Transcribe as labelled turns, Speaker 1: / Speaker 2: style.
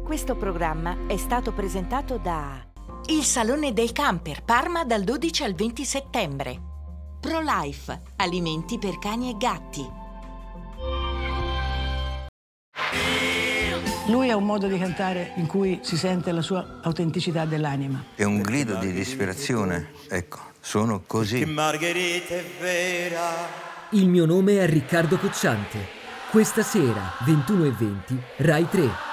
Speaker 1: Questo programma è stato presentato da Il Salone del Camper, Parma, dal 12 al 20 settembre. ProLife, alimenti per cani e gatti.
Speaker 2: Lui ha un modo di cantare in cui si sente la sua autenticità dell'anima.
Speaker 3: È un grido di disperazione, ecco, sono così.
Speaker 4: Che Margherita è vera.
Speaker 5: Il mio nome è Riccardo Cocciante. Questa sera, 21:20, Rai 3.